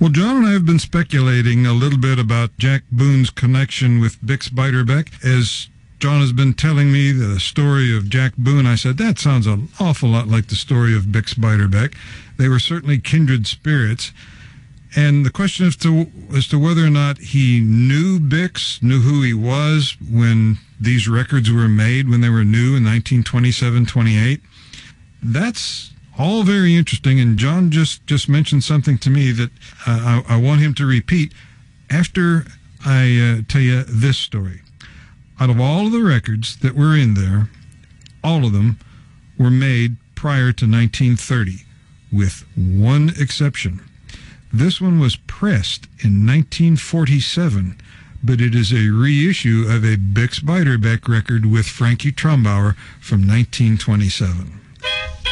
Well, John and I have been speculating a little bit about Jack Boone's connection with Bix Beiderbecke. As John has been telling me the story of Jack Boone, I said, that sounds an awful lot like the story of Bix Beiderbecke. They were certainly kindred spirits. And the question as to whether or not he knew Bix, knew who he was when these records were made, when they were new in 1927-28, that's all very interesting. And John just mentioned something to me that I want him to repeat after I tell you this story. Out of all of the records that were in there, all of them were made prior to 1930, with one exception. This one was pressed in 1947, but it is a reissue of a Bix Beiderbecke record with Frankie Trumbauer from 1927.